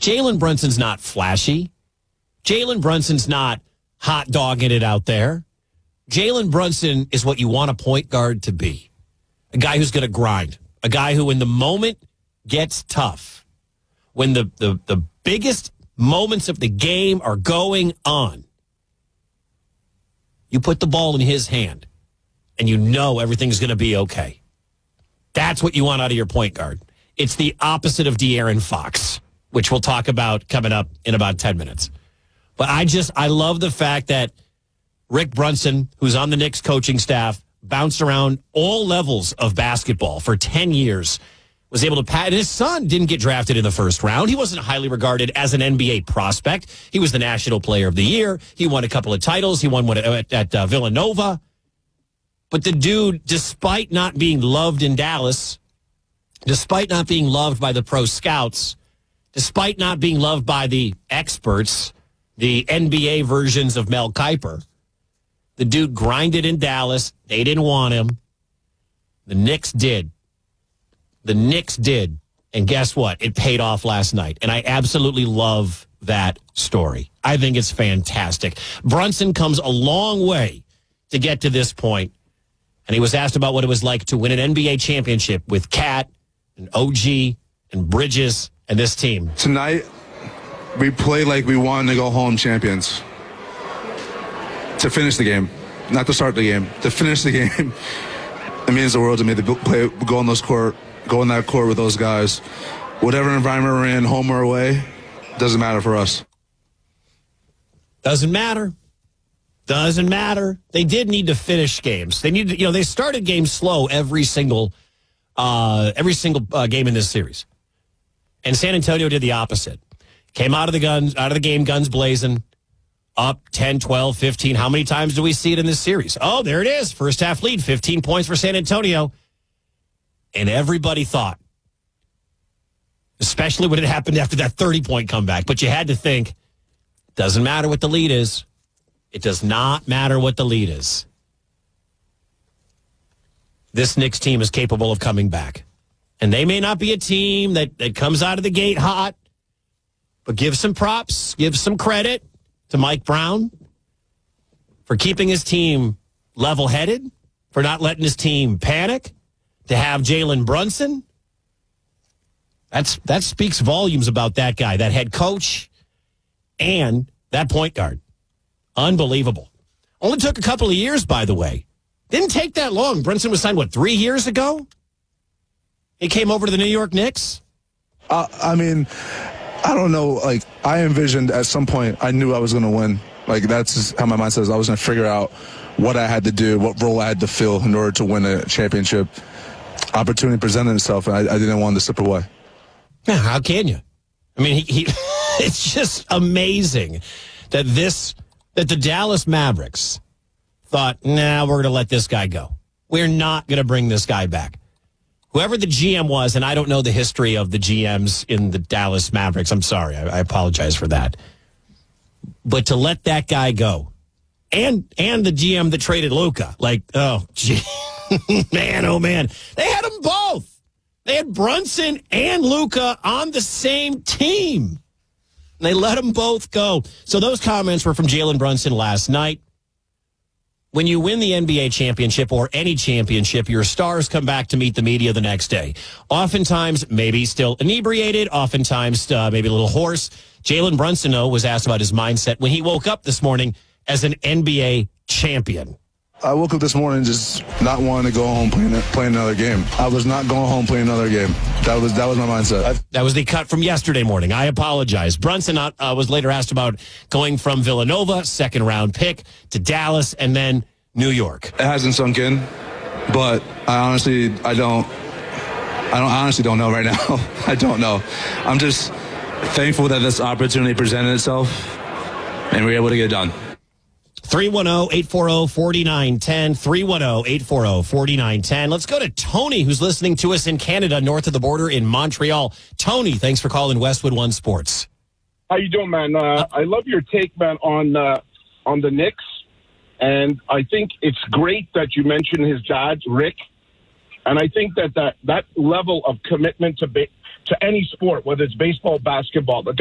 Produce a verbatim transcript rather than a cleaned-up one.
Jalen Brunson's not flashy. Jalen Brunson's not hot dogging it out there. Jalen Brunson is what you want a point guard to be. A guy who's going to grind. A guy who, when the moment gets tough, when the, the, the biggest moments of the game are going on, you put the ball in his hand, and you know everything's going to be okay. That's what you want out of your point guard. It's the opposite of De'Aaron Fox, which we'll talk about coming up in about ten minutes. But I just, I love the fact that Rick Brunson, who's on the Knicks coaching staff, bounced around all levels of basketball for ten years, was able to pat. And his son didn't get drafted in the first round. He wasn't highly regarded as an N B A prospect. He was the National Player of the Year. He won a couple of titles. He won one at, at uh, Villanova. But the dude, despite not being loved in Dallas, despite not being loved by the pro scouts, despite not being loved by the experts, the N B A versions of Mel Kiper, the dude grinded in Dallas. They didn't want him. The Knicks did. The Knicks did. And guess what? It paid off last night. And I absolutely love that story. I think it's fantastic. Brunson comes a long way to get to this point. And he was asked about what it was like to win an N B A championship with Cat and O G and Bridges and this team. Tonight, we play like we wanted to go home champions. To finish the game, not to start the game, to finish the game. It means the world to me to play, go on those court, go in that court with those guys. Whatever environment we're in, home or away, doesn't matter for us. Doesn't matter. Doesn't matter. They did need to finish games. They needed, you know, they started games slow every single, uh, every single uh, game in this series, and San Antonio did the opposite. Came out of the guns, out of the game, guns blazing. Up ten, twelve, fifteen. How many times do we see it in this series? Oh, there it is. First half lead, fifteen points for San Antonio. And everybody thought, especially when it happened after that thirty-point comeback, but you had to think, doesn't matter what the lead is. It does not matter what the lead is. This Knicks team is capable of coming back. And they may not be a team that, that comes out of the gate hot, but give some props, give some credit to Mike Brown for keeping his team level-headed, for not letting his team panic, to have Jalen Brunson. That's that speaks volumes about that guy, that head coach, and that point guard. Unbelievable. Only took a couple of years, by the way. Didn't take that long. Brunson was signed, what, three years ago? He came over to the New York Knicks? Uh, I mean... I don't know, like, I envisioned at some point I knew I was going to win. Like, that's just how my mind says. I was going to figure out what I had to do, what role I had to fill in order to win a championship. Opportunity presented itself, and I, I didn't want to slip away. Yeah, how can you? I mean, he, he it's just amazing that this, that the Dallas Mavericks thought, nah, we're going to let this guy go. We're not going to bring this guy back. Whoever the G M was, and I don't know the history of the G Ms in the Dallas Mavericks. I'm sorry. I, I apologize for that. But to let that guy go, and and the G M that traded Luka, like, oh, gee, man, oh, man. They had them both. They had Brunson and Luka on the same team. And they let them both go. So those comments were from Jalen Brunson last night. When you win the N B A championship or any championship, your stars come back to meet the media the next day. Oftentimes, maybe still inebriated, oftentimes uh, maybe a little hoarse. Jalen Brunson, though, was asked about his mindset when he woke up this morning as an N B A champion. I woke up this morning just not wanting to go home playing, playing another game. I was not going home playing another game. That was that was my mindset. That was the cut from yesterday morning. I apologize. Brunson uh, was later asked about going from Villanova, second round pick, to Dallas, and then New York. It hasn't sunk in, but I honestly, I don't, I don't I honestly don't know right now. I don't know. I'm just thankful that this opportunity presented itself, and we were able to get it done. three one zero, eight four zero, four nine one zero, three one zero, eight four zero, four nine one zero. Let's go to Tony, who's listening to us in Canada, north of the border in Montreal. Tony, thanks for calling Westwood One Sports. How you doing, man? Uh, I love your take, man, on uh, on the Knicks, and I think it's great that you mentioned his dad, Rick, and I think that that, that level of commitment to ba- to any sport, whether it's baseball, basketball, the